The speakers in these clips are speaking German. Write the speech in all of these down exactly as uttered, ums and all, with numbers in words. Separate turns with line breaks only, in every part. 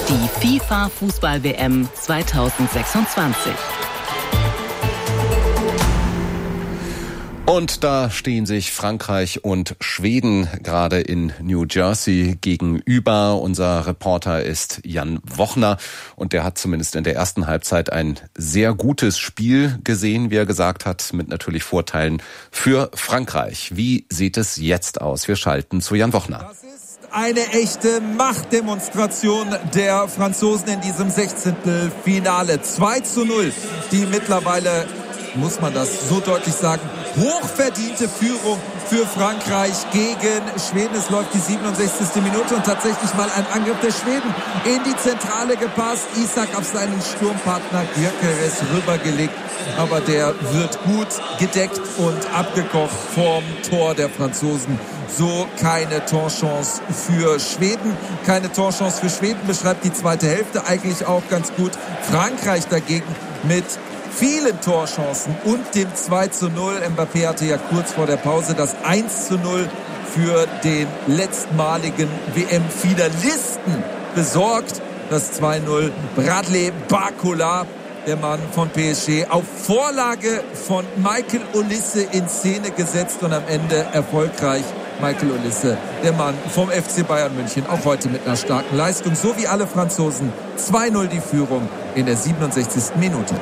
Die FIFA-Fußball-W M zweitausendsechsundzwanzig.
Und da stehen sich Frankreich und Schweden gerade in New Jersey gegenüber. Unser Reporter ist Jan Wochner und der hat zumindest in der ersten Halbzeit ein sehr gutes Spiel gesehen, wie er gesagt hat, mit natürlich Vorteilen für Frankreich. Wie sieht es jetzt aus? Wir schalten zu Jan Wochner.
Eine echte Machtdemonstration der Franzosen in diesem Sechzehntelfinale. zwei zu null, die mittlerweile, muss man das so deutlich sagen, hochverdiente Führung für Frankreich gegen Schweden. Es läuft die siebenundsechzigste Minute und tatsächlich mal ein Angriff der Schweden in die Zentrale gepasst. Isak auf seinen Sturmpartner Gyökeres rübergelegt, aber der wird gut gedeckt und abgekocht vorm Tor der Franzosen. So keine Torchance für Schweden. Keine Torchance für Schweden beschreibt die zweite Hälfte eigentlich auch ganz gut. Frankreich dagegen mit vielen Torchancen und dem zwei zu null. Mbappé hatte ja kurz vor der Pause das eins zu null für den letztmaligen W M-Finalisten besorgt. Das zwei null. Bradley Barcola, der Mann von P S G, auf Vorlage von Michael Olise in Szene gesetzt und am Ende erfolgreich. Michael Olise, der Mann vom F C Bayern München, auch heute mit einer starken Leistung. So wie alle Franzosen. zwei null die Führung in der siebenundsechzigsten Minute.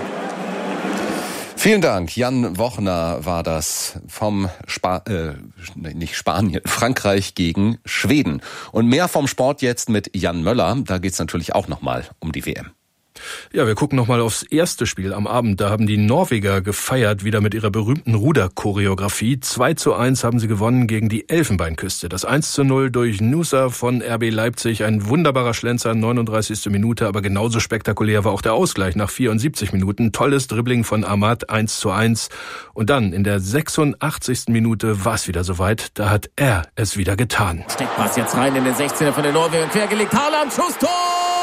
Vielen Dank. Jan Wochner war das vom Spa- äh, nicht Spanien, Frankreich gegen Schweden. Und mehr vom Sport jetzt mit Jan Möller. Da geht's natürlich auch nochmal um die W M.
Ja, wir gucken nochmal aufs erste Spiel am Abend. Da haben die Norweger gefeiert, wieder mit ihrer berühmten Ruderchoreografie. zwei zu eins haben sie gewonnen gegen die Elfenbeinküste. Das eins zu null durch Nusa von R B Leipzig. Ein wunderbarer Schlenzer, neununddreißigste Minute. Aber genauso spektakulär war auch der Ausgleich nach vierundsiebzig Minuten. Tolles Dribbling von Ahmad, eins zu eins. Und dann in der sechsundachtzigsten Minute war es wieder soweit. Da hat er es wieder getan.
Steckpass jetzt rein in den sechzehner von den Norwegern. Quergelegt, Haaland, Schuss, Tor!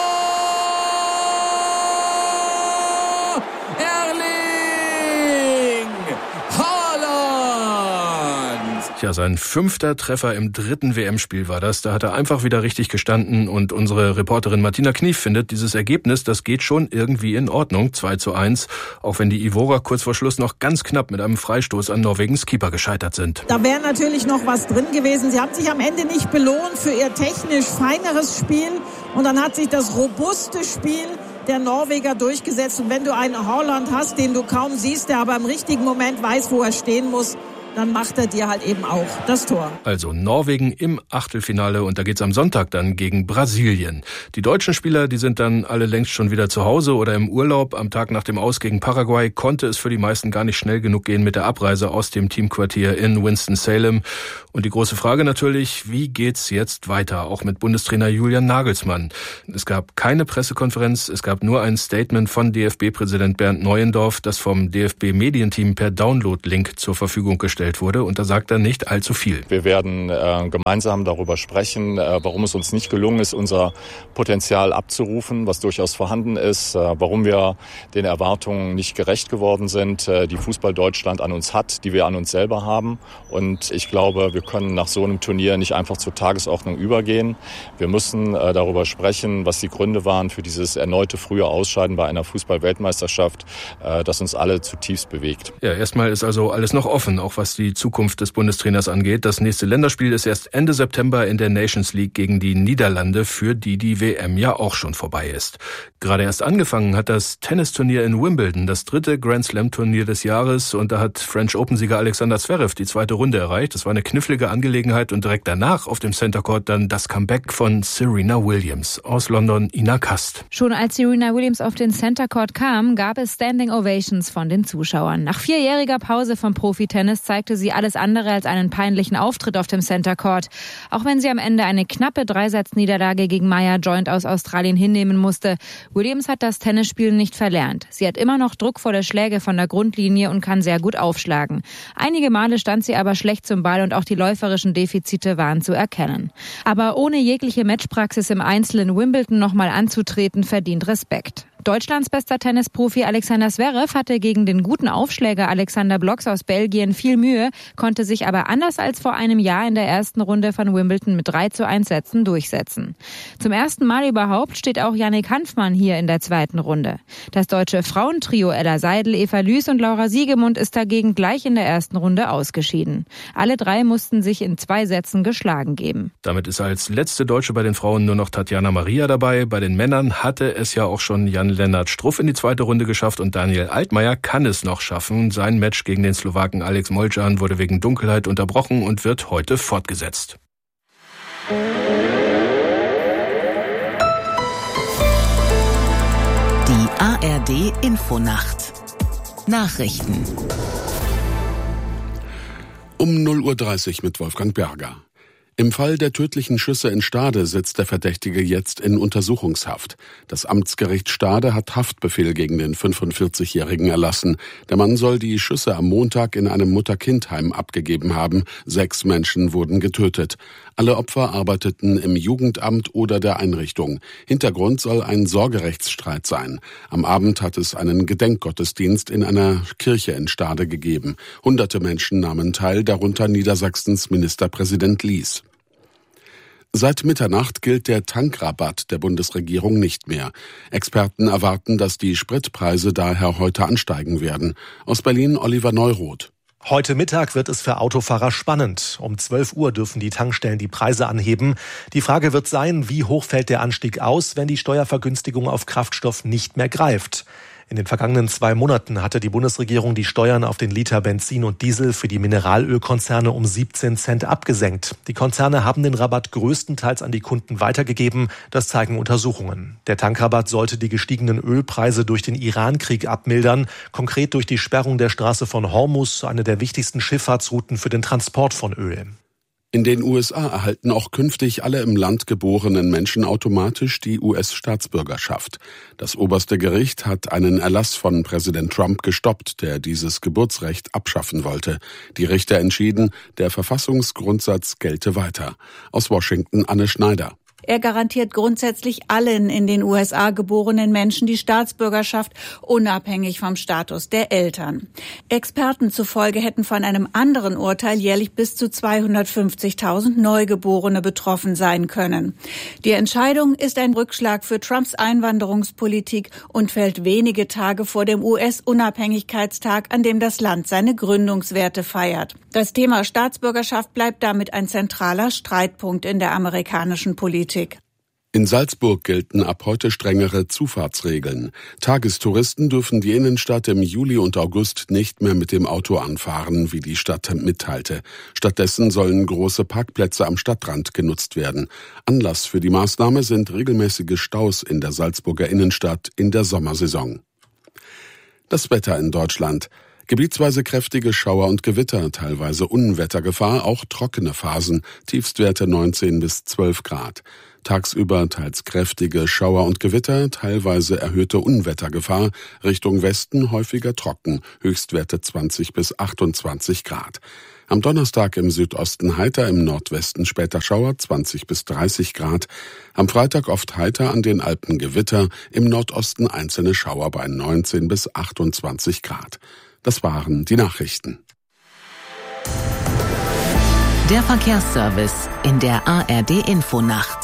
Ja, sein fünfter Treffer im dritten W M-Spiel war das. Da hat er einfach wieder richtig gestanden und unsere Reporterin Martina Knief findet, dieses Ergebnis, das geht schon irgendwie in Ordnung, zwei zu eins, auch wenn die Ivorer kurz vor Schluss noch ganz knapp mit einem Freistoß an Norwegens Keeper gescheitert sind.
Da wäre natürlich noch was drin gewesen. Sie haben sich am Ende nicht belohnt für ihr technisch feineres Spiel und dann hat sich das robuste Spiel der Norweger durchgesetzt. Und wenn du einen Haaland hast, den du kaum siehst, der aber im richtigen Moment weiß, wo er stehen muss, dann macht er dir halt eben auch das Tor.
Also Norwegen im Achtelfinale und da geht's am Sonntag dann gegen Brasilien. Die deutschen Spieler, die sind dann alle längst schon wieder zu Hause oder im Urlaub. Am Tag nach dem Aus gegen Paraguay konnte es für die meisten gar nicht schnell genug gehen mit der Abreise aus dem Teamquartier in Winston-Salem. Und die große Frage natürlich, wie geht's jetzt weiter? Auch mit Bundestrainer Julian Nagelsmann. Es gab keine Pressekonferenz, es gab nur ein Statement von D F B-Präsident Bernd Neuendorf, das vom D F B-Medienteam per Download-Link zur Verfügung gestellt wurde und da sagt er nicht allzu viel.
Wir werden äh, gemeinsam darüber sprechen, äh, warum es uns nicht gelungen ist, unser Potenzial abzurufen, was durchaus vorhanden ist, äh, warum wir den Erwartungen nicht gerecht geworden sind, äh, die Fußball Deutschland an uns hat, die wir an uns selber haben. Und ich glaube, wir können nach so einem Turnier nicht einfach zur Tagesordnung übergehen. Wir müssen äh, darüber sprechen, was die Gründe waren für dieses erneute frühe Ausscheiden bei einer Fußball-Weltmeisterschaft, äh, das uns alle zutiefst bewegt.
Ja, erstmal ist also alles noch offen, auch was die Zukunft des Bundestrainers angeht. Das nächste Länderspiel ist erst Ende September in der Nations League gegen die Niederlande, für die die W M ja auch schon vorbei ist. Gerade erst angefangen hat das Tennisturnier in Wimbledon, das dritte Grand Slam Turnier des Jahres, und da hat French Open-Sieger Alexander Zverev die zweite Runde erreicht. Das war eine knifflige Angelegenheit und direkt danach auf dem Center Court dann das Comeback von Serena Williams. Aus London, Ina Kast.
Schon als Serena Williams auf den Center Court kam, gab es Standing Ovations von den Zuschauern. Nach vierjähriger Pause vom Profitennis zeigte sie alles andere als einen peinlichen Auftritt auf dem Center Court. Auch wenn sie am Ende eine knappe Dreisatzniederlage gegen Maya Joint aus Australien hinnehmen musste, Williams hat das Tennisspielen nicht verlernt. Sie hat immer noch druckvolle Schläge von der Grundlinie und kann sehr gut aufschlagen. Einige Male stand sie aber schlecht zum Ball und auch die läuferischen Defizite waren zu erkennen. Aber ohne jegliche Matchpraxis im Einzel in Wimbledon nochmal anzutreten, verdient Respekt. Deutschlands bester Tennisprofi Alexander Zverev hatte gegen den guten Aufschläger Alexander Blocks aus Belgien viel Mühe, konnte sich aber anders als vor einem Jahr in der ersten Runde von Wimbledon mit drei zu eins Sätzen durchsetzen. Zum ersten Mal überhaupt steht auch Yannick Hanfmann hier in der zweiten Runde. Das deutsche Frauentrio Ella Seidel, Eva Lüß und Laura Siegemund ist dagegen gleich in der ersten Runde ausgeschieden. Alle drei mussten sich in zwei Sätzen geschlagen geben.
Damit ist als letzte Deutsche bei den Frauen nur noch Tatjana Maria dabei. Bei den Männern hatte es ja auch schon Jan-Lennart Struff in die zweite Runde geschafft und Daniel Altmaier kann es noch schaffen. Sein Match gegen den Slowaken Alex Molcan wurde wegen Dunkelheit unterbrochen und wird heute fortgesetzt.
Die A R D Infonacht. Nachrichten.
Um null Uhr dreißig mit Wolfgang Berger. Im Fall der tödlichen Schüsse in Stade sitzt der Verdächtige jetzt in Untersuchungshaft. Das Amtsgericht Stade hat Haftbefehl gegen den fünfundvierzigjährigen erlassen. Der Mann soll die Schüsse am Montag in einem Mutter-Kind-Heim abgegeben haben. Sechs Menschen wurden getötet. Alle Opfer arbeiteten im Jugendamt oder der Einrichtung. Hintergrund soll ein Sorgerechtsstreit sein. Am Abend hat es einen Gedenkgottesdienst in einer Kirche in Stade gegeben. Hunderte Menschen nahmen teil, darunter Niedersachsens Ministerpräsident Lies. Seit Mitternacht gilt der Tankrabatt der Bundesregierung nicht mehr. Experten erwarten, dass die Spritpreise daher heute ansteigen werden. Aus Berlin Oliver Neuroth.
Heute Mittag wird es für Autofahrer spannend. Um zwölf Uhr dürfen die Tankstellen die Preise anheben. Die Frage wird sein, wie hoch fällt der Anstieg aus, wenn die Steuervergünstigung auf Kraftstoff nicht mehr greift. In den vergangenen zwei Monaten hatte die Bundesregierung die Steuern auf den Liter Benzin und Diesel für die Mineralölkonzerne um siebzehn Cent abgesenkt. Die Konzerne haben den Rabatt größtenteils an die Kunden weitergegeben, das zeigen Untersuchungen. Der Tankrabatt sollte die gestiegenen Ölpreise durch den Iran-Krieg abmildern, konkret durch die Sperrung der Straße von Hormuz, eine der wichtigsten Schifffahrtsrouten für den Transport von Öl.
In den U S A erhalten auch künftig alle im Land geborenen Menschen automatisch die U S-Staatsbürgerschaft. Das oberste Gericht hat einen Erlass von Präsident Trump gestoppt, der dieses Geburtsrecht abschaffen wollte. Die Richter entschieden, der Verfassungsgrundsatz gelte weiter. Aus Washington Anne Schneider.
Er garantiert grundsätzlich allen in den U S A geborenen Menschen die Staatsbürgerschaft, unabhängig vom Status der Eltern. Experten zufolge hätten von einem anderen Urteil jährlich bis zu zweihundertfünfzigtausend Neugeborene betroffen sein können. Die Entscheidung ist ein Rückschlag für Trumps Einwanderungspolitik und fällt wenige Tage vor dem U S-Unabhängigkeitstag, an dem das Land seine Gründungswerte feiert. Das Thema Staatsbürgerschaft bleibt damit ein zentraler Streitpunkt in der amerikanischen Politik.
In Salzburg gelten ab heute strengere Zufahrtsregeln. Tagestouristen dürfen die Innenstadt im Juli und August nicht mehr mit dem Auto anfahren, wie die Stadt mitteilte. Stattdessen sollen große Parkplätze am Stadtrand genutzt werden. Anlass für die Maßnahme sind regelmäßige Staus in der Salzburger Innenstadt in der Sommersaison. Das Wetter in Deutschland. Gebietsweise kräftige Schauer und Gewitter, teilweise Unwettergefahr, auch trockene Phasen, Tiefstwerte neunzehn bis zwölf Grad. Tagsüber teils kräftige Schauer und Gewitter, teilweise erhöhte Unwettergefahr, Richtung Westen häufiger trocken, Höchstwerte zwanzig bis achtundzwanzig Grad. Am Donnerstag im Südosten heiter, im Nordwesten später Schauer, zwanzig bis dreißig Grad. Am Freitag oft heiter, an den Alpen Gewitter, im Nordosten einzelne Schauer bei neunzehn bis achtundzwanzig Grad. Das waren die Nachrichten.
Der Verkehrsservice in der A R D Infonacht.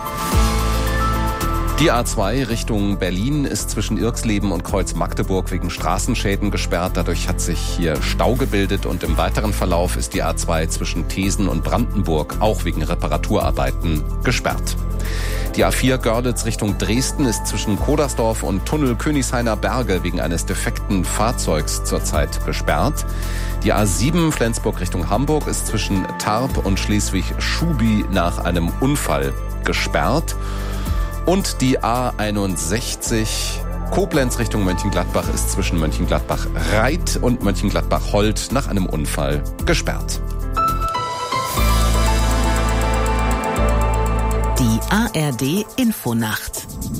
Die A zwei Richtung Berlin ist zwischen Irxleben und Kreuz Magdeburg wegen Straßenschäden gesperrt. Dadurch hat sich hier Stau gebildet und im weiteren Verlauf ist die A zwei zwischen Thesen und Brandenburg auch wegen Reparaturarbeiten gesperrt. Die A vier Görlitz Richtung Dresden ist zwischen Kodersdorf und Tunnel Königshainer Berge wegen eines defekten Fahrzeugs zurzeit gesperrt. Die A sieben Flensburg Richtung Hamburg ist zwischen Tarp und Schleswig-Schubi nach einem Unfall gesperrt. Und die A einundsechzig Koblenz Richtung Mönchengladbach ist zwischen Mönchengladbach-Reit und Mönchengladbach-Holt nach einem Unfall gesperrt.
Die A R D Infonacht.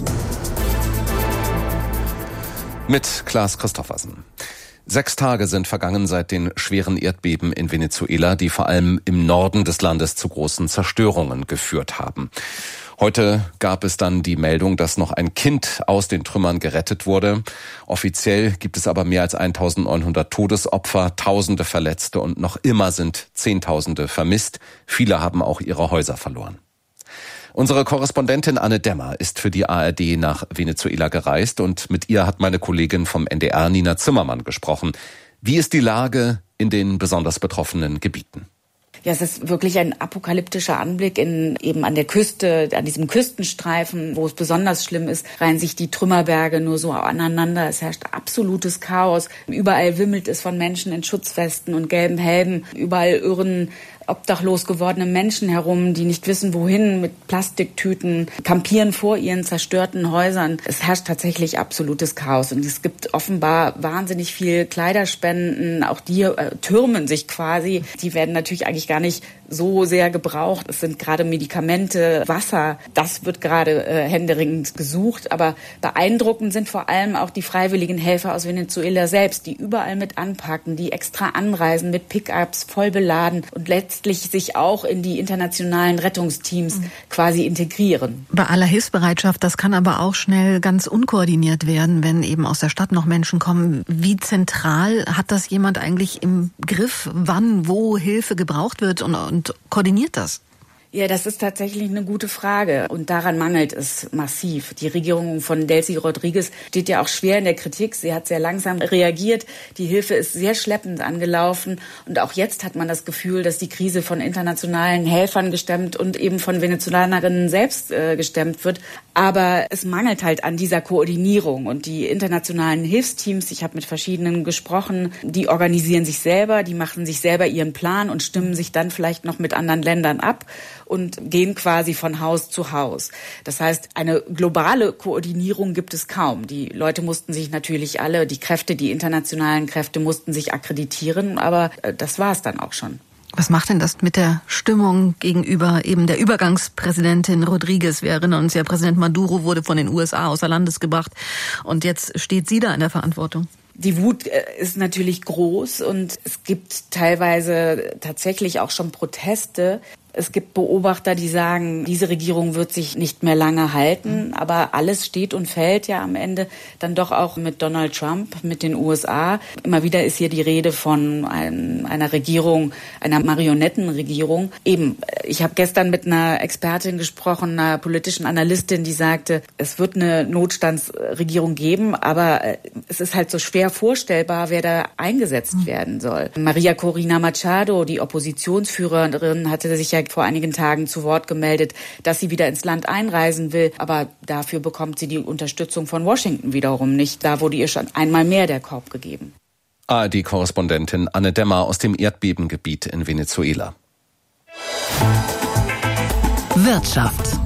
Mit Klaas Christoffersen. Sechs Tage sind vergangen seit den schweren Erdbeben in Venezuela, die vor allem im Norden des Landes zu großen Zerstörungen geführt haben. Heute gab es dann die Meldung, dass noch ein Kind aus den Trümmern gerettet wurde. Offiziell gibt es aber mehr als eintausendneunhundert Todesopfer, Tausende Verletzte und noch immer sind Zehntausende vermisst. Viele haben auch ihre Häuser verloren. Unsere Korrespondentin Anne Dämmer ist für die A R D nach Venezuela gereist und mit ihr hat meine Kollegin vom N D R Nina Zimmermann gesprochen. Wie ist die Lage in den besonders betroffenen Gebieten?
Ja, es ist wirklich ein apokalyptischer Anblick in, eben an der Küste, an diesem Küstenstreifen, wo es besonders schlimm ist, reihen sich die Trümmerberge nur so aneinander. Es herrscht absolutes Chaos. Überall wimmelt es von Menschen in Schutzwesten und gelben Helmen. Überall irren obdachlos gewordene Menschen herum, die nicht wissen, wohin, mit Plastiktüten, campieren vor ihren zerstörten Häusern. Es herrscht tatsächlich absolutes Chaos und es gibt offenbar wahnsinnig viel Kleiderspenden. Auch die äh, türmen sich quasi. Die werden natürlich eigentlich gar nicht so sehr gebraucht. Es sind gerade Medikamente, Wasser. Das wird gerade äh, händeringend gesucht. Aber beeindruckend sind vor allem auch die freiwilligen Helfer aus Venezuela selbst, die überall mit anpacken, die extra anreisen mit Pickups, voll beladen und letztlich sich auch in die internationalen Rettungsteams mhm. quasi integrieren.
Bei aller Hilfsbereitschaft, das kann aber auch schnell ganz unkoordiniert werden, wenn eben aus der Stadt noch Menschen kommen. Wie zentral hat das jemand eigentlich im Griff, wann, wo Hilfe gebraucht wird und, und koordiniert das?
Ja, das ist tatsächlich eine gute Frage und daran mangelt es massiv. Die Regierung von Delcy Rodriguez steht ja auch schwer in der Kritik. Sie hat sehr langsam reagiert. Die Hilfe ist sehr schleppend angelaufen und auch jetzt hat man das Gefühl, dass die Krise von internationalen Helfern gestemmt und eben von Venezolanerinnen selbst äh, gestemmt wird. Aber es mangelt halt an dieser Koordinierung und die internationalen Hilfsteams, ich habe mit verschiedenen gesprochen, die organisieren sich selber, die machen sich selber ihren Plan und stimmen sich dann vielleicht noch mit anderen Ländern ab und gehen quasi von Haus zu Haus. Das heißt, eine globale Koordinierung gibt es kaum. Die Leute mussten sich natürlich alle, die Kräfte, die internationalen Kräfte mussten sich akkreditieren, aber das war es dann auch schon.
Was macht denn das mit der Stimmung gegenüber eben der Übergangspräsidentin Rodriguez? Wir erinnern uns ja, Präsident Maduro wurde von den U S A außer Landes gebracht und jetzt steht sie da in der Verantwortung.
Die Wut ist natürlich groß und es gibt teilweise tatsächlich auch schon Proteste. Es gibt Beobachter, die sagen, diese Regierung wird sich nicht mehr lange halten. Aber alles steht und fällt ja am Ende dann doch auch mit Donald Trump, mit den U S A. Immer wieder ist hier die Rede von ein, einer Regierung, einer Marionettenregierung. Eben, ich habe gestern mit einer Expertin gesprochen, einer politischen Analystin, die sagte, es wird eine Notstandsregierung geben, aber es ist halt so schwer vorstellbar, wer da eingesetzt mhm. werden soll. Maria Corina Machado, die Oppositionsführerin, hatte sich ja vor einigen Tagen zu Wort gemeldet, dass sie wieder ins Land einreisen will. Aber dafür bekommt sie die Unterstützung von Washington wiederum nicht. Da wurde ihr schon einmal mehr der Korb gegeben.
A R D-Korrespondentin Anne Dämmer aus dem Erdbebengebiet in Venezuela.
Wirtschaft.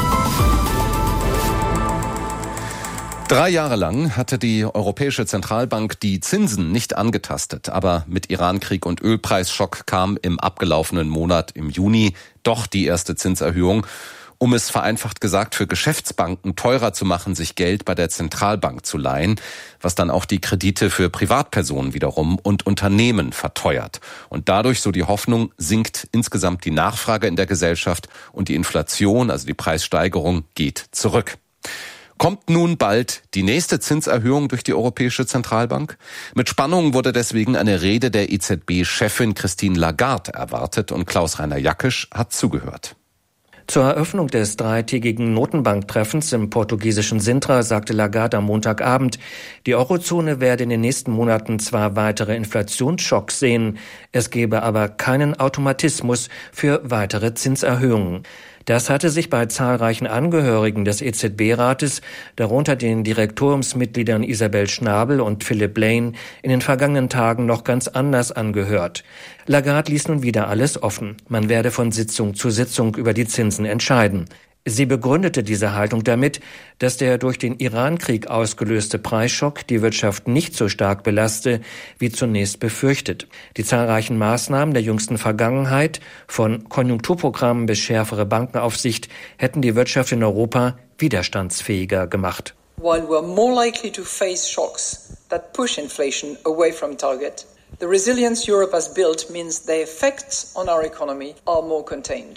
Drei Jahre lang hatte die Europäische Zentralbank die Zinsen nicht angetastet. Aber mit Irankrieg und Ölpreisschock kam im abgelaufenen Monat im Juni doch die erste Zinserhöhung, um es vereinfacht gesagt für Geschäftsbanken teurer zu machen, sich Geld bei der Zentralbank zu leihen, was dann auch die Kredite für Privatpersonen wiederum und Unternehmen verteuert. Und dadurch, so die Hoffnung, sinkt insgesamt die Nachfrage in der Gesellschaft und die Inflation, also die Preissteigerung, geht zurück. Kommt nun bald die nächste Zinserhöhung durch die Europäische Zentralbank? Mit Spannung wurde deswegen eine Rede der E Z B-Chefin Christine Lagarde erwartet und Klaus-Rainer Jackisch hat zugehört.
Zur Eröffnung des dreitägigen Notenbanktreffens im portugiesischen Sintra sagte Lagarde am Montagabend, die Eurozone werde in den nächsten Monaten zwar weitere Inflationsschocks sehen, es gebe aber keinen Automatismus für weitere Zinserhöhungen. Das hatte sich bei zahlreichen Angehörigen des E Z B-Rates, darunter den Direktoriumsmitgliedern Isabel Schnabel und Philip Lane, in den vergangenen Tagen noch ganz anders angehört. Lagarde ließ nun wieder alles offen. Man werde von Sitzung zu Sitzung über die Zinsen entscheiden. Sie begründete diese Haltung damit, dass der durch den Irankrieg ausgelöste Preisschock die Wirtschaft nicht so stark belaste, wie zunächst befürchtet. Die zahlreichen Maßnahmen der jüngsten Vergangenheit, von Konjunkturprogrammen bis schärfere Bankenaufsicht, hätten die Wirtschaft in Europa widerstandsfähiger gemacht.
While we're more likely to face shocks that push inflation away from target, the resilience Europe has built means the effects on our economy are more contained.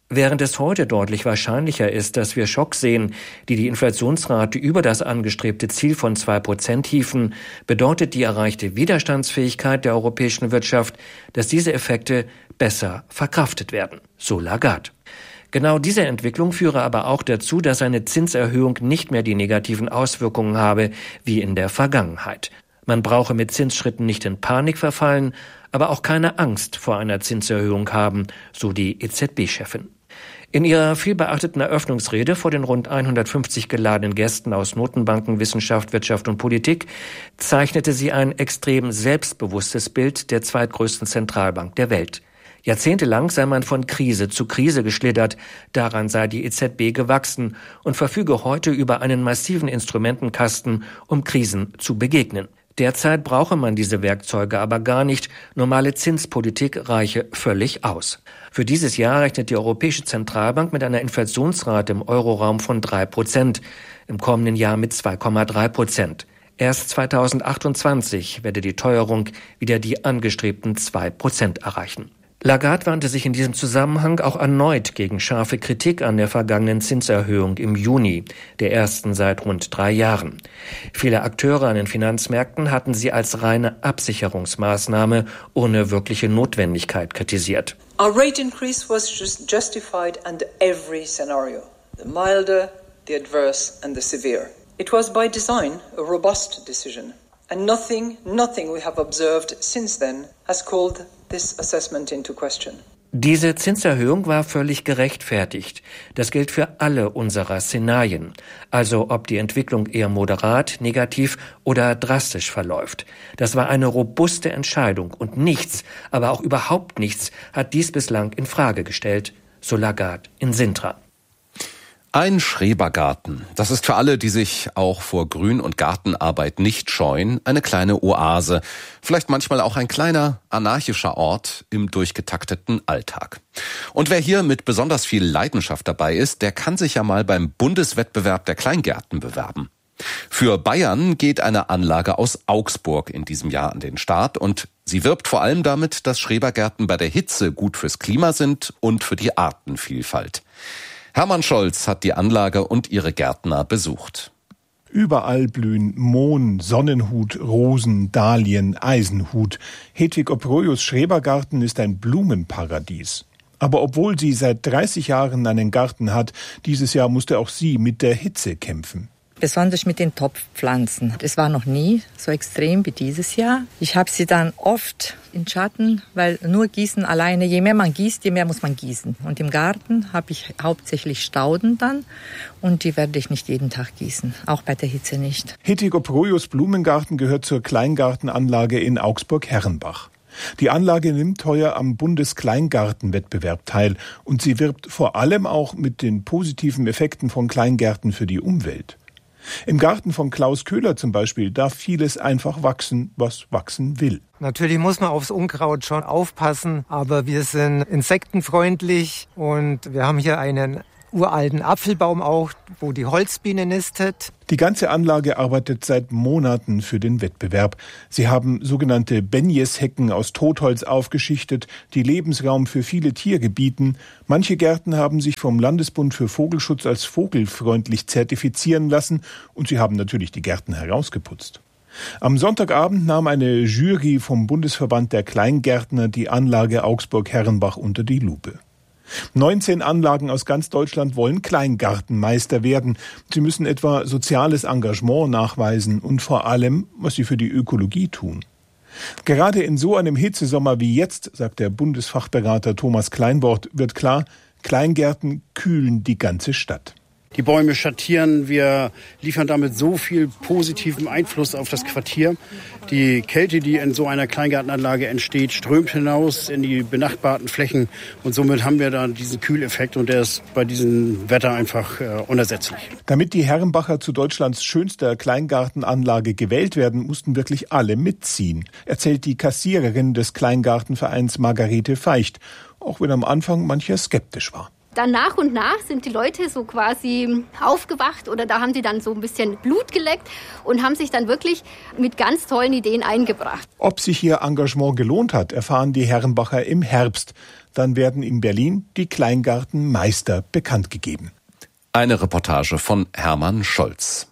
Während es heute deutlich wahrscheinlicher ist, dass wir Schocks sehen, die die Inflationsrate über das angestrebte Ziel von zwei Prozent hieven, bedeutet die erreichte Widerstandsfähigkeit der europäischen Wirtschaft, dass diese Effekte besser verkraftet werden, so Lagarde. Genau diese Entwicklung führe aber auch dazu, dass eine Zinserhöhung nicht mehr die negativen Auswirkungen habe wie in der Vergangenheit. Man brauche mit Zinsschritten nicht in Panik verfallen, aber auch keine Angst vor einer Zinserhöhung haben, so die E Z B-Chefin. In ihrer vielbeachteten Eröffnungsrede vor den rund hundertfünfzig geladenen Gästen aus Notenbanken, Wissenschaft, Wirtschaft und Politik zeichnete sie ein extrem selbstbewusstes Bild der zweitgrößten Zentralbank der Welt. Jahrzehntelang sei man von Krise zu Krise geschlittert, daran sei die E Z B gewachsen und verfüge heute über einen massiven Instrumentenkasten, um Krisen zu begegnen. Derzeit brauche man diese Werkzeuge aber gar nicht, normale Zinspolitik reiche völlig aus. Für dieses Jahr rechnet die Europäische Zentralbank mit einer Inflationsrate im Euroraum von drei Prozent, im kommenden Jahr mit zwei Komma drei Prozent. Erst zweitausendachtundzwanzig werde die Teuerung wieder die angestrebten zwei Prozent erreichen. Lagarde wandte sich in diesem Zusammenhang auch erneut gegen scharfe Kritik an der vergangenen Zinserhöhung im Juni, der ersten seit rund drei Jahren. Viele Akteure an den Finanzmärkten hatten sie als reine Absicherungsmaßnahme ohne wirkliche Notwendigkeit kritisiert.
Our rate increase was just justified under every scenario, the milder, the adverse and the severe. It was by design a robust decision, and nothing, nothing we have observed since then has called this assessment into question.
Diese Zinserhöhung war völlig gerechtfertigt. Das gilt für alle unserer Szenarien. Also ob die Entwicklung eher moderat, negativ oder drastisch verläuft. Das war eine robuste Entscheidung und nichts, aber auch überhaupt nichts hat dies bislang in Frage gestellt, so Lagarde in Sintra.
Ein Schrebergarten. Das ist für alle, die sich auch vor Grün- und Gartenarbeit nicht scheuen, eine kleine Oase. Vielleicht manchmal auch ein kleiner anarchischer Ort im durchgetakteten Alltag. Und wer hier mit besonders viel Leidenschaft dabei ist, der kann sich ja mal beim Bundeswettbewerb der Kleingärten bewerben. Für Bayern geht eine Anlage aus Augsburg in diesem Jahr an den Start und sie wirbt vor allem damit, dass Schrebergärten bei der Hitze gut fürs Klima sind und für die Artenvielfalt. Hermann Scholz hat die Anlage und ihre Gärtner besucht.
Überall blühen Mohn, Sonnenhut, Rosen, Dahlien, Eisenhut. Hedwig Obrojus Schrebergarten ist ein Blumenparadies. Aber obwohl sie seit dreißig Jahren einen Garten hat, dieses Jahr musste auch sie mit der Hitze kämpfen.
Besonders mit den Topfpflanzen. Es war noch nie so extrem wie dieses Jahr. Ich habe sie dann oft in Schatten, weil nur gießen alleine, je mehr man gießt, je mehr muss man gießen. Und im Garten habe ich hauptsächlich Stauden dann und die werde ich nicht jeden Tag gießen, auch bei der Hitze nicht.
Hedwig Obrojus Blumengarten gehört zur Kleingartenanlage in Augsburg-Herrenbach. Die Anlage nimmt heuer am Bundeskleingartenwettbewerb teil und sie wirbt vor allem auch mit den positiven Effekten von Kleingärten für die Umwelt. Im Garten von Klaus Köhler zum Beispiel darf vieles einfach wachsen, was wachsen will.
Natürlich muss man aufs Unkraut schon aufpassen, aber wir sind insektenfreundlich und wir haben hier einen uralten Apfelbaum auch, wo die Holzbiene nistet.
Die ganze Anlage arbeitet seit Monaten für den Wettbewerb. Sie haben sogenannte Benjes-Hecken aus Totholz aufgeschichtet, die Lebensraum für viele Tiere bieten. Manche Gärten haben sich vom Landesbund für Vogelschutz als vogelfreundlich zertifizieren lassen und sie haben natürlich die Gärten herausgeputzt. Am Sonntagabend nahm eine Jury vom Bundesverband der Kleingärtner die Anlage Augsburg-Herrenbach unter die Lupe. neunzehn Anlagen aus ganz Deutschland wollen Kleingartenmeister werden. Sie müssen etwa soziales Engagement nachweisen und vor allem, was sie für die Ökologie tun. Gerade in so einem Hitzesommer wie jetzt, sagt der Bundesfachberater Thomas Kleinwort, wird klar, Kleingärten kühlen die ganze Stadt.
Die Bäume schattieren, wir liefern damit so viel positiven Einfluss auf das Quartier. Die Kälte, die in so einer Kleingartenanlage entsteht, strömt hinaus in die benachbarten Flächen und somit haben wir dann diesen Kühleffekt und der ist bei diesem Wetter einfach äh, unersetzlich.
Damit die Herrenbacher zu Deutschlands schönster Kleingartenanlage gewählt werden, mussten wirklich alle mitziehen, erzählt die Kassiererin des Kleingartenvereins Margarete Feicht, auch wenn am Anfang mancher skeptisch war.
Dann nach und nach sind die Leute so quasi aufgewacht oder da haben sie dann so ein bisschen Blut geleckt und haben sich dann wirklich mit ganz tollen Ideen eingebracht.
Ob sich ihr Engagement gelohnt hat, erfahren die Herrenbacher im Herbst. Dann werden in Berlin die Kleingartenmeister bekannt gegeben.
Eine Reportage von Hermann Scholz.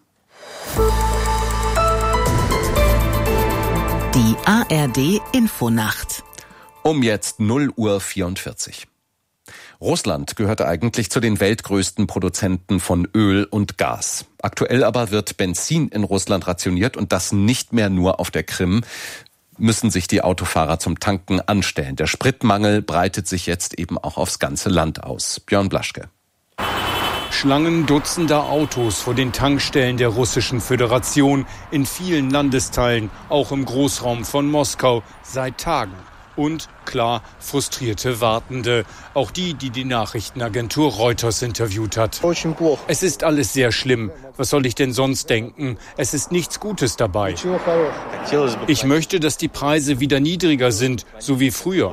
Die A R D Infonacht.
Um jetzt null Uhr vierundvierzig. Russland gehörte eigentlich zu den weltgrößten Produzenten von Öl und Gas. Aktuell aber wird Benzin in Russland rationiert und das nicht mehr nur auf der Krim. Müssen sich die Autofahrer zum Tanken anstellen. Der Spritmangel breitet sich jetzt eben auch aufs ganze Land aus. Björn Blaschke.
Schlangen dutzender Autos vor den Tankstellen der Russischen Föderation in vielen Landesteilen, auch im Großraum von Moskau, seit Tagen. Und, klar, frustrierte Wartende. Auch die, die die Nachrichtenagentur Reuters interviewt hat. Es ist alles sehr schlimm. Was soll ich denn sonst denken? Es ist nichts Gutes dabei. Ich möchte, dass die Preise wieder niedriger sind, so wie früher.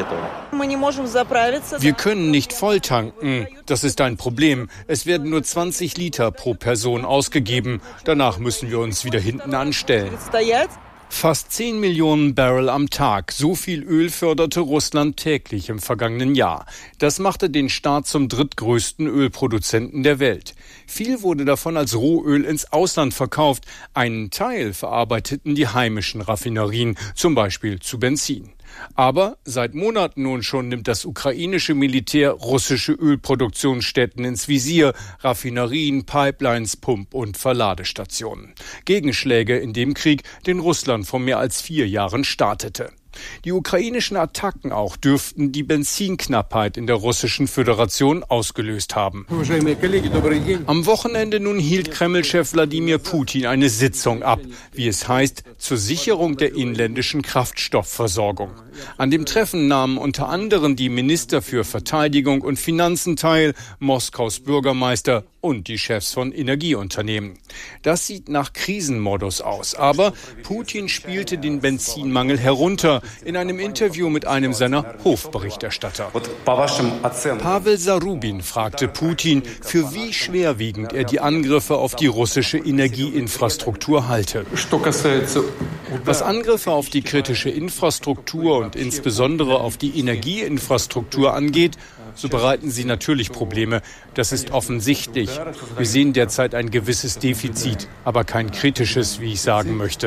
Wir können nicht voll tanken. Das ist ein Problem. Es werden nur zwanzig Liter pro Person ausgegeben. Danach müssen wir uns wieder hinten anstellen. Fast zehn Millionen Barrel am Tag. So viel Öl förderte Russland täglich im vergangenen Jahr. Das machte den Staat zum drittgrößten Ölproduzenten der Welt. Viel wurde davon als Rohöl ins Ausland verkauft. Einen Teil verarbeiteten die heimischen Raffinerien, zum Beispiel zu Benzin. Aber seit Monaten nun schon nimmt das ukrainische Militär russische Ölproduktionsstätten ins Visier, Raffinerien, Pipelines, Pump- und Verladestationen. Gegenschläge in dem Krieg, den Russland vor mehr als vier Jahren startete. Die ukrainischen Attacken auch dürften die Benzinknappheit in der Russischen Föderation ausgelöst haben. Am Wochenende nun hielt Kreml-Chef Wladimir Putin eine Sitzung ab, wie es heißt, zur Sicherung der inländischen Kraftstoffversorgung. An dem Treffen nahmen unter anderem die Minister für Verteidigung und Finanzen teil, Moskaus Bürgermeister und die Chefs von Energieunternehmen. Das sieht nach Krisenmodus aus, aber Putin spielte den Benzinmangel herunter in einem Interview mit einem seiner Hofberichterstatter. Pavel Zarubin fragte Putin, für wie schwerwiegend er die Angriffe auf die russische Energieinfrastruktur halte. Was Angriffe auf die kritische Infrastruktur und insbesondere auf die Energieinfrastruktur angeht, so bereiten sie natürlich Probleme. Das ist offensichtlich. Wir sehen derzeit ein gewisses Defizit, aber kein kritisches, wie ich sagen möchte.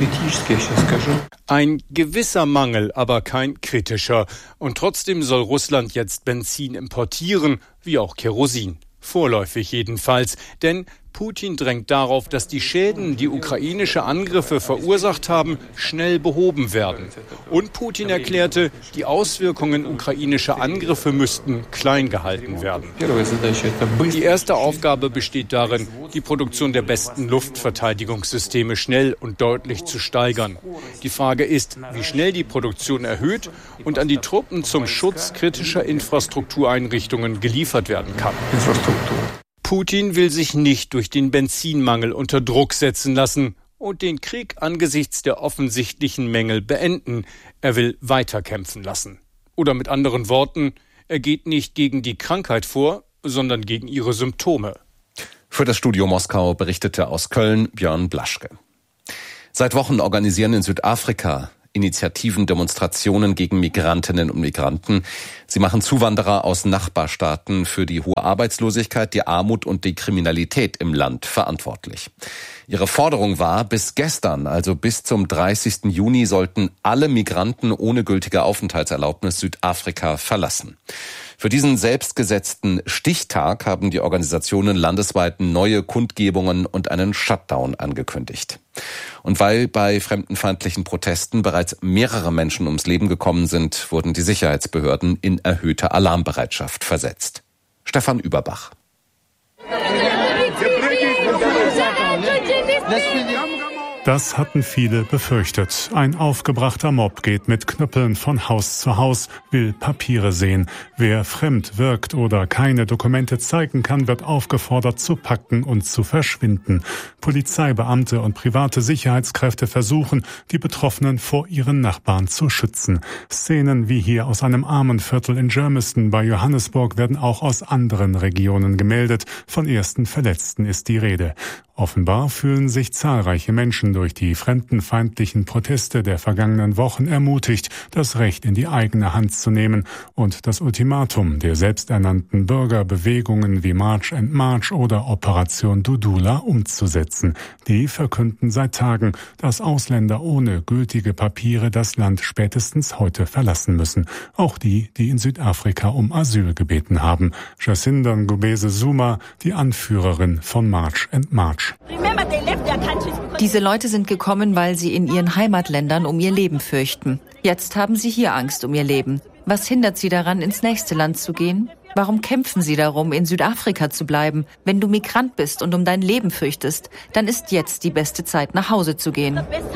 Ein gewisser Mangel, aber kein kritischer. Und trotzdem soll Russland jetzt Benzin importieren, wie auch Kerosin. Vorläufig jedenfalls, denn Putin drängt darauf, dass die Schäden, die ukrainische Angriffe verursacht haben, schnell behoben werden. Und Putin erklärte, die Auswirkungen ukrainischer Angriffe müssten klein gehalten werden. Die erste Aufgabe besteht darin, die Produktion der besten Luftverteidigungssysteme schnell und deutlich zu steigern. Die Frage ist, wie schnell die Produktion erhöht und an die Truppen zum Schutz kritischer Infrastruktureinrichtungen geliefert werden kann. Putin will sich nicht durch den Benzinmangel unter Druck setzen lassen und den Krieg angesichts der offensichtlichen Mängel beenden. Er will weiterkämpfen lassen. Oder mit anderen Worten, er geht nicht gegen die Krankheit vor, sondern gegen ihre Symptome.
Für das Studio Moskau berichtete aus Köln Björn Blaschke. Seit Wochen organisieren in Südafrika Initiativen, Demonstrationen gegen Migrantinnen und Migranten. Sie machen Zuwanderer aus Nachbarstaaten für die hohe Arbeitslosigkeit, die Armut und die Kriminalität im Land verantwortlich. Ihre Forderung war, bis gestern, also bis zum dreißigsten Juni, sollten alle Migranten ohne gültige Aufenthaltserlaubnis Südafrika verlassen. Für diesen selbstgesetzten Stichtag haben die Organisationen landesweit neue Kundgebungen und einen Shutdown angekündigt. Und weil bei fremdenfeindlichen Protesten bereits mehrere Menschen ums Leben gekommen sind, wurden die Sicherheitsbehörden in erhöhte Alarmbereitschaft versetzt. Stefan Überbach.
Das hatten viele befürchtet. Ein aufgebrachter Mob geht mit Knüppeln von Haus zu Haus, will Papiere sehen. Wer fremd wirkt oder keine Dokumente zeigen kann, wird aufgefordert zu packen und zu verschwinden. Polizeibeamte und private Sicherheitskräfte versuchen, die Betroffenen vor ihren Nachbarn zu schützen. Szenen wie hier aus einem Armenviertel in Germiston bei Johannesburg werden auch aus anderen Regionen gemeldet. Von ersten Verletzten ist die Rede. Offenbar fühlen sich zahlreiche Menschen durch die fremdenfeindlichen Proteste der vergangenen Wochen ermutigt, das Recht in die eigene Hand zu nehmen und das Ultimatum der selbsternannten Bürgerbewegungen wie March and March oder Operation Dudula umzusetzen. Die verkünden seit Tagen, dass Ausländer ohne gültige Papiere das Land spätestens heute verlassen müssen. Auch die, die in Südafrika um Asyl gebeten haben. Jacinda Ngubese Zuma, die Anführerin von March and March.
Diese Leute sind gekommen, weil sie in ihren Heimatländern um ihr Leben fürchten. Jetzt haben sie hier Angst um ihr Leben. Was hindert sie daran, ins nächste Land zu gehen? Warum kämpfen sie darum, in Südafrika zu bleiben? Wenn du Migrant bist und um dein Leben fürchtest, dann ist jetzt die beste Zeit, nach Hause zu gehen.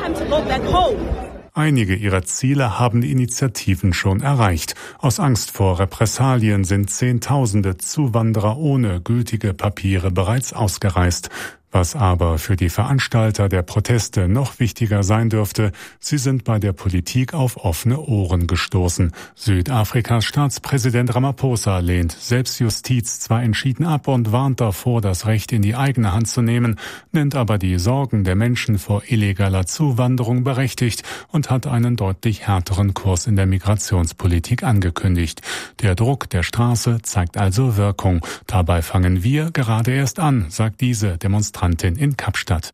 Einige ihrer Ziele haben die Initiativen schon erreicht. Aus Angst vor Repressalien sind Zehntausende Zuwanderer ohne gültige Papiere bereits ausgereist. Was aber für die Veranstalter der Proteste noch wichtiger sein dürfte, sie sind bei der Politik auf offene Ohren gestoßen. Südafrikas Staatspräsident Ramaphosa lehnt Selbstjustiz zwar entschieden ab und warnt davor, das Recht in die eigene Hand zu nehmen, nennt aber die Sorgen der Menschen vor illegaler Zuwanderung berechtigt und hat einen deutlich härteren Kurs in der Migrationspolitik angekündigt. Der Druck der Straße zeigt also Wirkung. Dabei fangen wir gerade erst an, sagt diese Demonstrantin in Kapstadt.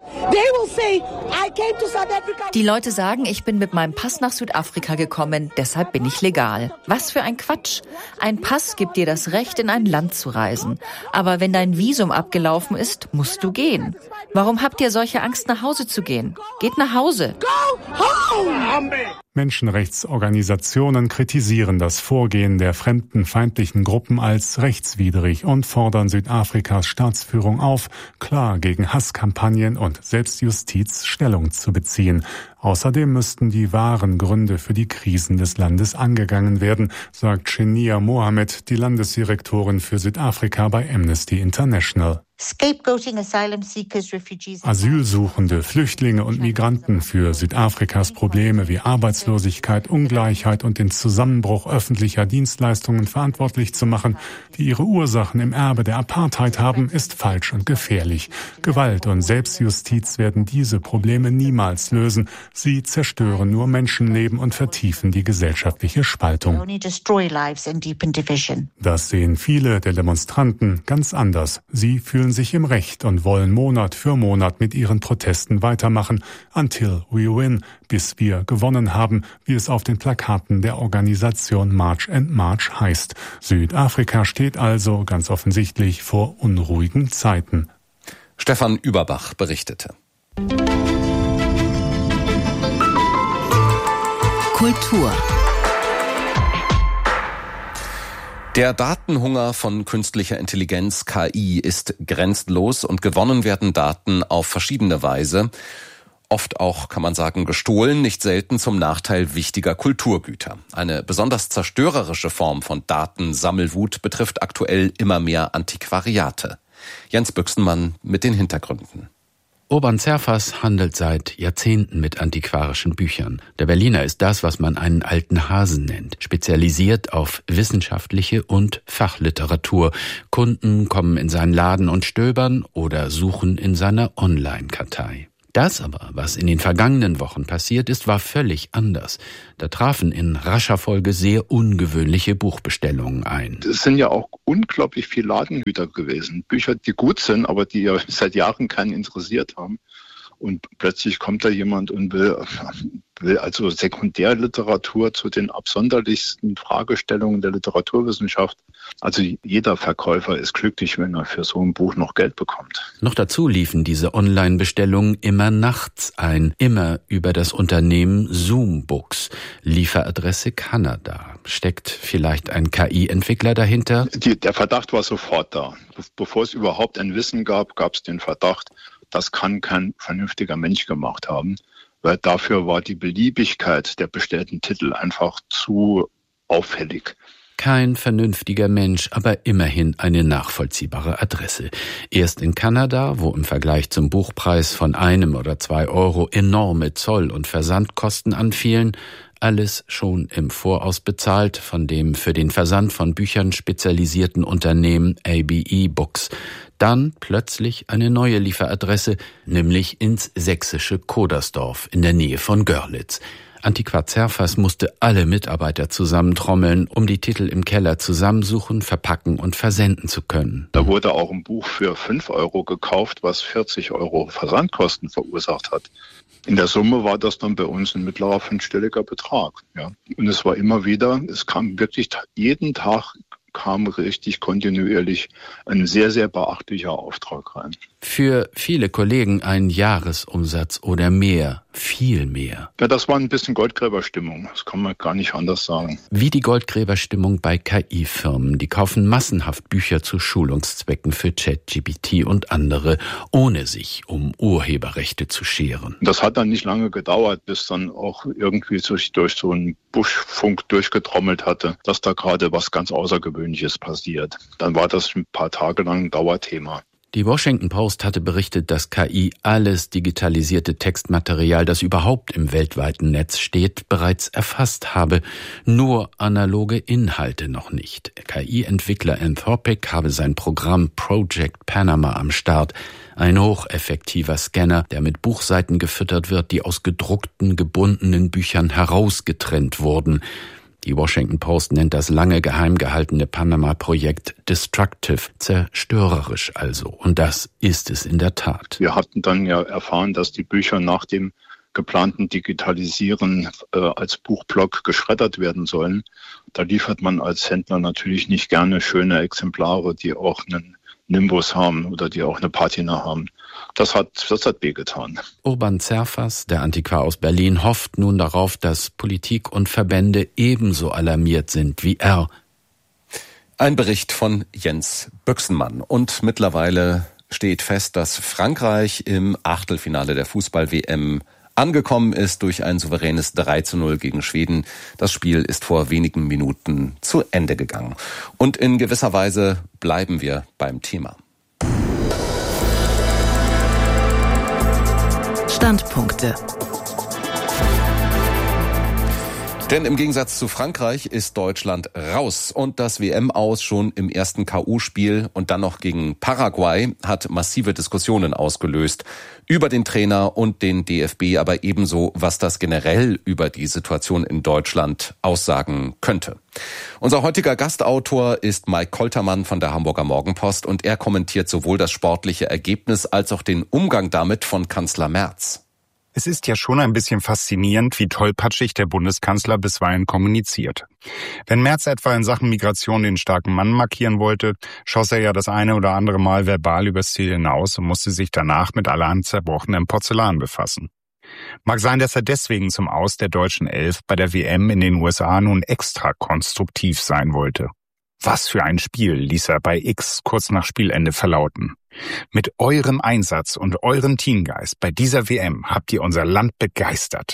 Die Leute sagen, ich bin mit meinem Pass nach Südafrika gekommen, deshalb bin ich legal. Was für ein Quatsch. Ein Pass gibt dir das Recht, in ein Land zu reisen. Aber wenn dein Visum abgelaufen ist, musst du gehen. Warum habt ihr solche Angst, nach Hause zu gehen? Geht nach Hause.
Menschenrechtsorganisationen kritisieren das Vorgehen der fremdenfeindlichen Gruppen als rechtswidrig und fordern Südafrikas Staatsführung auf, klar gegen Hasskampagnen und Selbstjustiz Stellung zu beziehen. Außerdem müssten die wahren Gründe für die Krisen des Landes angegangen werden, sagt Shenia Mohammed, die Landesdirektorin für Südafrika bei Amnesty International. Asylsuchende, Flüchtlinge und Migranten für Südafrikas Probleme wie Arbeitslosigkeit, Ungleichheit und den Zusammenbruch öffentlicher Dienstleistungen verantwortlich zu machen, die ihre Ursachen im Erbe der Apartheid haben, ist falsch und gefährlich. Gewalt und Selbstjustiz werden diese Probleme niemals lösen. Sie zerstören nur Menschenleben und vertiefen die gesellschaftliche Spaltung. Das sehen viele der Demonstranten ganz anders. Sie fühlen sich im Recht und wollen Monat für Monat mit ihren Protesten weitermachen, until we win, bis wir gewonnen haben, wie es auf den Plakaten der Organisation March and March heißt. Südafrika steht also ganz offensichtlich vor unruhigen Zeiten.
Stefan Überbach berichtete.
Kultur.
Der Datenhunger von künstlicher Intelligenz K I ist grenzenlos und gewonnen werden Daten auf verschiedene Weise. Oft auch, kann man sagen, gestohlen, nicht selten zum Nachteil wichtiger Kulturgüter. Eine besonders zerstörerische Form von Datensammelwut betrifft aktuell immer mehr Antiquariate. Jens Büchsenmann mit den Hintergründen.
Urban Zerfas handelt seit Jahrzehnten mit antiquarischen Büchern. Der Berliner ist das, was man einen alten Hasen nennt, spezialisiert auf wissenschaftliche und Fachliteratur. Kunden kommen in seinen Laden und stöbern oder suchen in seiner Online-Kartei. Das aber, was in den vergangenen Wochen passiert ist, war völlig anders. Da trafen in rascher Folge sehr ungewöhnliche Buchbestellungen ein.
Es sind ja auch unglaublich viele Ladengüter gewesen. Bücher, die gut sind, aber die ja seit Jahren keinen interessiert haben. Und plötzlich kommt da jemand und will, will also Sekundärliteratur zu den absonderlichsten Fragestellungen der Literaturwissenschaft. Also jeder Verkäufer ist glücklich, wenn er für so ein Buch noch Geld bekommt.
Noch dazu liefen diese Online-Bestellungen immer nachts ein, immer über das Unternehmen Zoom Books. Lieferadresse Kanada. Steckt vielleicht ein K I-Entwickler dahinter?
Die, der Verdacht war sofort da. Bevor es überhaupt ein Wissen gab, gab es den Verdacht, das kann kein vernünftiger Mensch gemacht haben, weil dafür war die Beliebigkeit der bestellten Titel einfach zu auffällig.
Kein vernünftiger Mensch, aber immerhin eine nachvollziehbare Adresse. Erst in Kanada, wo im Vergleich zum Buchpreis von einem oder zwei Euro enorme Zoll- und Versandkosten anfielen, alles schon im Voraus bezahlt von dem für den Versand von Büchern spezialisierten Unternehmen A B E Books. Dann plötzlich eine neue Lieferadresse, nämlich ins sächsische Kodersdorf in der Nähe von Görlitz. Antiqua Zerfas musste alle Mitarbeiter zusammentrommeln, um die Titel im Keller zusammensuchen, verpacken und versenden zu können.
Da wurde auch ein Buch für fünf Euro gekauft, was vierzig Euro Versandkosten verursacht hat. In der Summe war das dann bei uns ein mittlerer fünfstelliger Betrag. Ja. Und es war immer wieder, es kam wirklich jeden Tag kam richtig kontinuierlich ein sehr, sehr beachtlicher Auftrag rein.
Für viele Kollegen ein Jahresumsatz oder mehr, viel mehr.
Ja, das war ein bisschen Goldgräberstimmung, das kann man gar nicht anders sagen.
Wie die Goldgräberstimmung bei K I-Firmen, die kaufen massenhaft Bücher zu Schulungszwecken für ChatGPT und andere, ohne sich um Urheberrechte zu scheren.
Das hat dann nicht lange gedauert, bis dann auch irgendwie sich durch so einen Buschfunk durchgetrommelt hatte, dass da gerade was ganz Außergewöhnliches passiert. Dann war das ein paar Tage lang ein Dauerthema.
Die Washington Post hatte berichtet, dass K I alles digitalisierte Textmaterial, das überhaupt im weltweiten Netz steht, bereits erfasst habe. Nur analoge Inhalte noch nicht. K I-Entwickler Anthropic habe sein Programm Project Panama am Start. Ein hocheffektiver Scanner, der mit Buchseiten gefüttert wird, die aus gedruckten, gebundenen Büchern herausgetrennt wurden. Die Washington Post nennt das lange geheim gehaltene Panama-Projekt destructive, zerstörerisch also. Und das ist es in der Tat.
Wir hatten dann ja erfahren, dass die Bücher nach dem geplanten Digitalisieren äh, als Buchblock geschreddert werden sollen. Da liefert man als Händler natürlich nicht gerne schöne Exemplare, die auch einen Nimbus haben oder die auch eine Patina haben. Das hat, das hat wehgetan.
Urban Zerfas, der Antiquar aus Berlin, hofft nun darauf, dass Politik und Verbände ebenso alarmiert sind wie er.
Ein Bericht von Jens Büchsenmann. Und mittlerweile steht fest, dass Frankreich im Achtelfinale der Fußball-W M angekommen ist durch ein souveränes drei zu null gegen Schweden. Das Spiel ist vor wenigen Minuten zu Ende gegangen. Und in gewisser Weise bleiben wir beim Thema.
Standpunkte.
Denn im Gegensatz zu Frankreich ist Deutschland raus und das W M-Aus schon im ersten K O-Spiel und dann noch gegen Paraguay hat massive Diskussionen ausgelöst über den Trainer und den D F B, aber ebenso, was das generell über die Situation in Deutschland aussagen könnte. Unser heutiger Gastautor ist Mike Koltermann von der Hamburger Morgenpost und er kommentiert sowohl das sportliche Ergebnis als auch den Umgang damit von Kanzler Merz.
Es ist ja schon ein bisschen faszinierend, wie tollpatschig der Bundeskanzler bisweilen kommuniziert. Wenn Merz etwa in Sachen Migration den starken Mann markieren wollte, schoss er ja das eine oder andere Mal verbal übers Ziel hinaus und musste sich danach mit allerhand zerbrochenem Porzellan befassen. Mag sein, dass er deswegen zum Aus der deutschen Elf bei der W M in den U S A nun extra konstruktiv sein wollte. Was für ein Spiel, ließ er bei X kurz nach Spielende verlauten. Mit eurem Einsatz und eurem Teamgeist bei dieser W M habt ihr unser Land begeistert.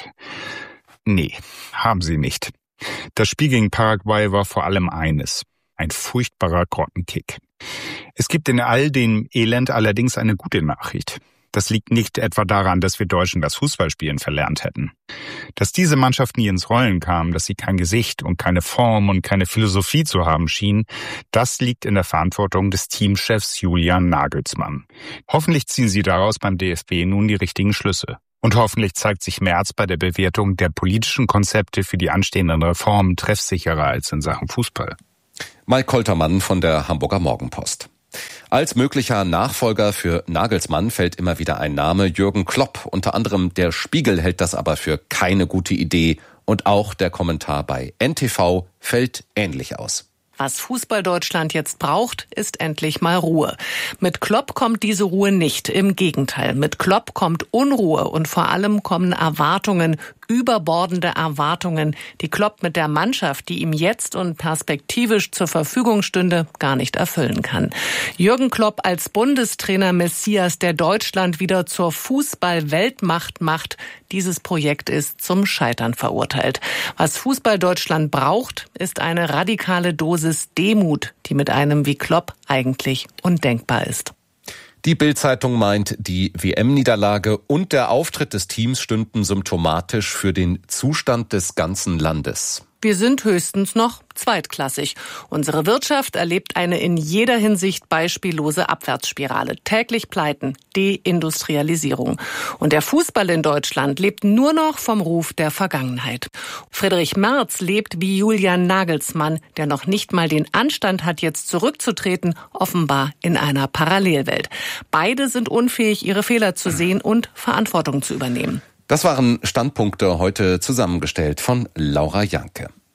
Nee, haben sie nicht. Das Spiel gegen Paraguay war vor allem eines: ein furchtbarer Grottenkick. Es gibt in all dem Elend allerdings eine gute Nachricht. Das liegt nicht etwa daran, dass wir Deutschen das Fußballspielen verlernt hätten. Dass diese Mannschaft nie ins Rollen kam, dass sie kein Gesicht und keine Form und keine Philosophie zu haben schien, das liegt in der Verantwortung des Teamchefs Julian Nagelsmann. Hoffentlich ziehen sie daraus beim D F B nun die richtigen Schlüsse. Und hoffentlich zeigt sich Merz bei der Bewertung der politischen Konzepte für die anstehenden Reformen treffsicherer als in Sachen Fußball.
Mike Koltermann von der Hamburger Morgenpost. Als möglicher Nachfolger für Nagelsmann fällt immer wieder ein Name: Jürgen Klopp. Unter anderem der Spiegel hält das aber für keine gute Idee. Und auch der Kommentar bei N T V fällt ähnlich aus.
Was Fußball-Deutschland jetzt braucht, ist endlich mal Ruhe. Mit Klopp kommt diese Ruhe nicht. Im Gegenteil, mit Klopp kommt Unruhe und vor allem kommen Erwartungen, überbordende Erwartungen, die Klopp mit der Mannschaft, die ihm jetzt und perspektivisch zur Verfügung stünde, gar nicht erfüllen kann. Jürgen Klopp als Bundestrainer Messias, der Deutschland wieder zur Fußball-Weltmacht macht, dieses Projekt ist zum Scheitern verurteilt. Was Fußball-Deutschland braucht, ist eine radikale Dosis Demut, die mit einem wie Klopp eigentlich undenkbar ist.
Die Bild-Zeitung meint, die W M-Niederlage und der Auftritt des Teams stünden symptomatisch für den Zustand des ganzen Landes.
Wir sind höchstens noch zweitklassig. Unsere Wirtschaft erlebt eine in jeder Hinsicht beispiellose Abwärtsspirale. Täglich Pleiten, Deindustrialisierung. Und der Fußball in Deutschland lebt nur noch vom Ruf der Vergangenheit. Friedrich Merz lebt wie Julian Nagelsmann, der noch nicht mal den Anstand hat, jetzt zurückzutreten, offenbar in einer Parallelwelt. Beide sind unfähig, ihre Fehler zu sehen und Verantwortung zu übernehmen.
Das waren Standpunkte heute zusammengestellt von Laura Janke.